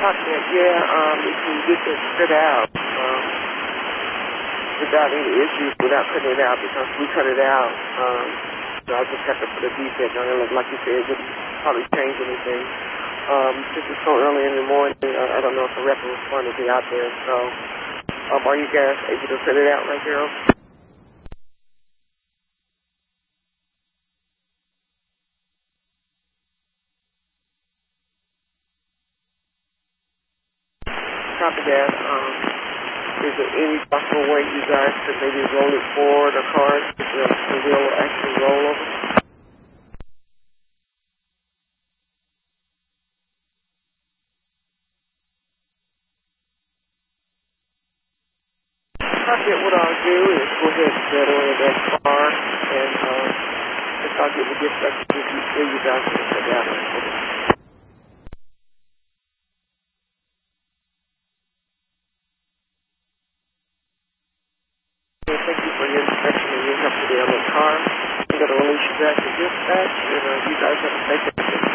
You can get it spit out without any issues, without cutting it out, because we cut it out. So I just have to put a defect on it. Like you said, it wouldn't probably change anything. Since it's so early in the morning, I don't know if the rep will want to be out there. So are you guys able to fit it out right here? Copy that. Is there any possible way you guys could maybe roll it forward or cars so the wheel will actually roll over? Copy it. What I'll do is go ahead and settle in that car, and if I'll get the gift back to you guys can check out. Thank you for your inspection and your help today on the car. I'm going to release you back to dispatch, and you guys have a safe day.